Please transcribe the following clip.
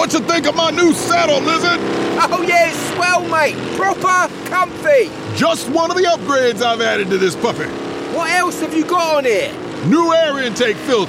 What you think of my new saddle, Lizard? Oh yeah, it's swell, mate. Proper comfy. Just one of the upgrades I've added to this puppy. What else have you got on here? New air intake filter.